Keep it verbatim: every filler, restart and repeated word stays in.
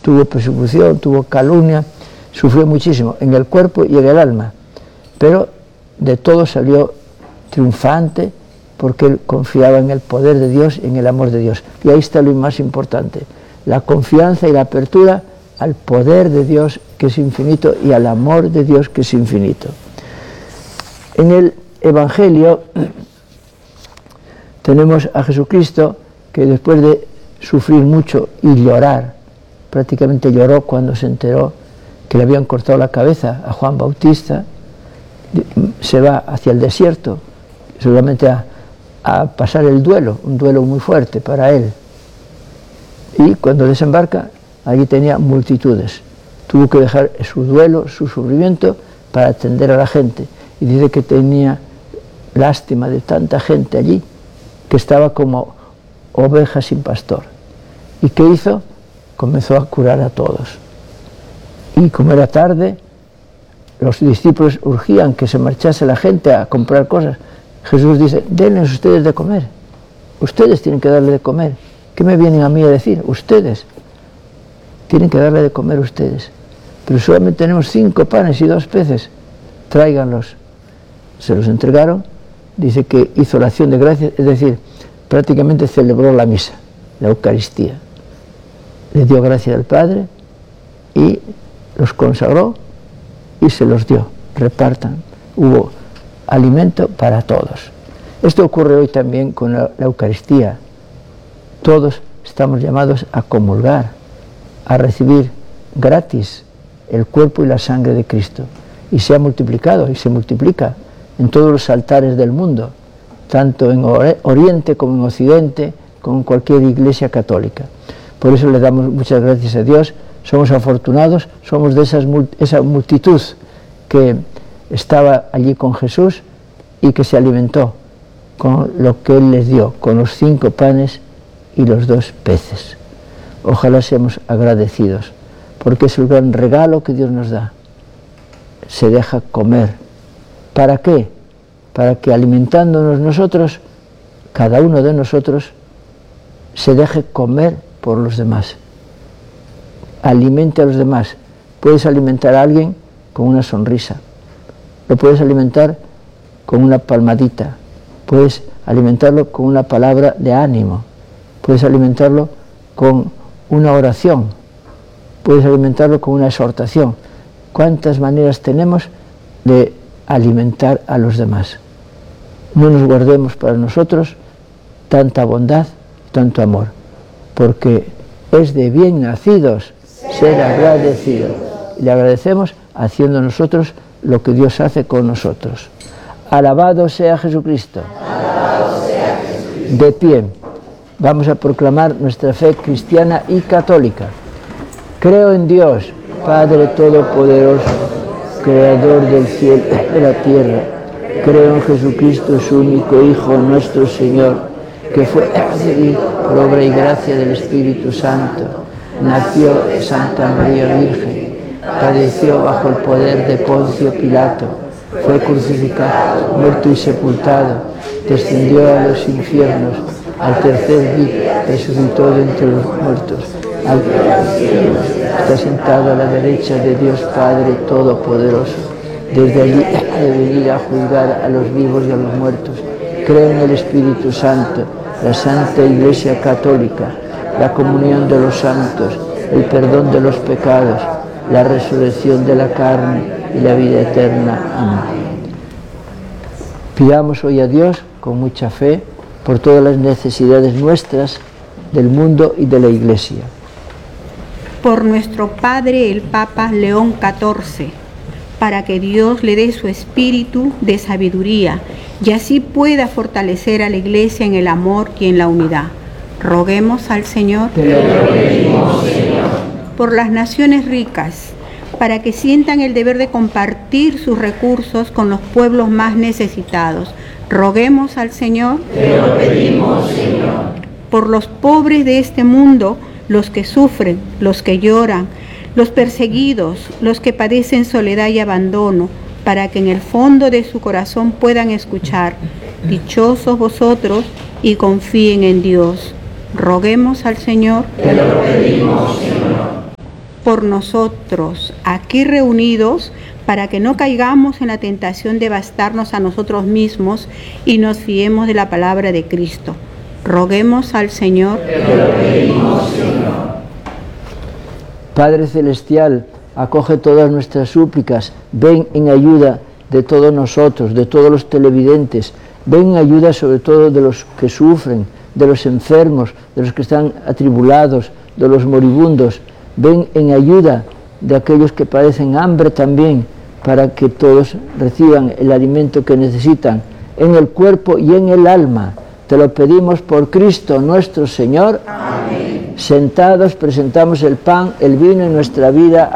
tuvo persecución, tuvo calumnia, sufrió muchísimo en el cuerpo y en el alma, pero de todo salió triunfante porque él confiaba en el poder de Dios, en el amor de Dios. Y ahí está lo más importante, la confianza y la apertura al poder de Dios que es infinito y al amor de Dios que es infinito. En el Evangelio tenemos a Jesucristo que después de sufrir mucho y llorar, prácticamente lloró cuando se enteró que le habían cortado la cabeza a Juan Bautista, se va hacia el desierto, seguramente a, a pasar el duelo, un duelo muy fuerte para él. Y cuando desembarca, allí tenía multitudes. Tuvo que dejar su duelo, su sufrimiento, para atender a la gente. Y dice que tenía lástima de tanta gente allí, que estaba como oveja sin pastor. ¿Y qué hizo? Comenzó a curar a todos. Y como era tarde, los discípulos urgían que se marchase la gente a comprar cosas. Jesús dice, denles ustedes de comer. Ustedes tienen que darle de comer. ¿Qué me vienen a mí a decir? Ustedes. Tienen que darle de comer ustedes. Pero solamente tenemos cinco panes y dos peces. Tráiganlos. Se los entregaron. Dice que hizo la acción de gracias, es decir, prácticamente celebró la misa, la Eucaristía. Le dio gracias al Padre y los consagró y se los dio. Repartan. Hubo alimento para todos. Esto ocurre hoy también con la, la Eucaristía. Todos estamos llamados a comulgar, a recibir gratis el cuerpo y la sangre de Cristo. Y se ha multiplicado y se multiplica en todos los altares del mundo, tanto en Oriente como en Occidente, como en cualquier iglesia católica. Por eso le damos muchas gracias a Dios, somos afortunados, somos de esas, esa multitud que estaba allí con Jesús y que se alimentó con lo que Él les dio, con los cinco panes y los dos peces. Ojalá seamos agradecidos, porque es el gran regalo que Dios nos da. Se deja comer. ¿Para qué? Para que alimentándonos nosotros, cada uno de nosotros, se deje comer por los demás. Alimente a los demás. Puedes alimentar a alguien con una sonrisa. Lo puedes alimentar con una palmadita. Puedes alimentarlo con una palabra de ánimo. Puedes alimentarlo con una oración. Puedes alimentarlo con una exhortación. ¿Cuántas maneras tenemos de alimentar a los demás? No nos guardemos para nosotros tanta bondad, tanto amor, porque es de bien nacidos ser agradecidos. Y le agradecemos haciendo nosotros lo que Dios hace con nosotros. Alabado sea Jesucristo. Alabado sea Jesucristo. De pie, vamos a proclamar nuestra fe cristiana y católica. Creo en Dios, Padre Todopoderoso, Creador del cielo y de la tierra. Creo en Jesucristo, su único Hijo, nuestro Señor, que fue concebido por obra y gracia del Espíritu Santo. Nació de Santa María Virgen, padeció bajo el poder de Poncio Pilato, fue crucificado, muerto y sepultado, descendió a los infiernos, al tercer día resucitó de entre los muertos, al cielo, está sentado a la derecha de Dios Padre Todopoderoso. Desde allí ha de venir a juzgar a los vivos y a los muertos. Creo en el Espíritu Santo, la Santa Iglesia Católica, la comunión de los santos, el perdón de los pecados, la resurrección de la carne y la vida eterna. Amén. Pidamos hoy a Dios con mucha fe por todas las necesidades nuestras, del mundo y de la Iglesia. Por nuestro Padre el Papa León catorce, para que Dios le dé su espíritu de sabiduría y así pueda fortalecer a la Iglesia en el amor y en la unidad. Roguemos al Señor. Te lo pedimos, Señor. Por las naciones ricas, para que sientan el deber de compartir sus recursos con los pueblos más necesitados. Roguemos al Señor. Te lo pedimos, Señor. Por los pobres de este mundo, los que sufren, los que lloran, los perseguidos, los que padecen soledad y abandono, para que en el fondo de su corazón puedan escuchar: dichosos vosotros, y confíen en Dios. Roguemos al Señor. Te lo pedimos, Señor. por nosotros aquí reunidos, para que no caigamos en la tentación de bastarnos a nosotros mismos y nos fiemos de la palabra de Cristo. Roguemos al Señor. Te lo pedimos, Señor. Padre Celestial, acoge todas nuestras súplicas, ven en ayuda de todos nosotros, de todos los televidentes, ven en ayuda sobre todo de los que sufren, de los enfermos, de los que están atribulados, de los moribundos, ven en ayuda de aquellos que padecen hambre también, para que todos reciban el alimento que necesitan, en el cuerpo y en el alma. Te lo pedimos por Cristo nuestro Señor. Amén. Sentados presentamos el pan, el vino y nuestra vida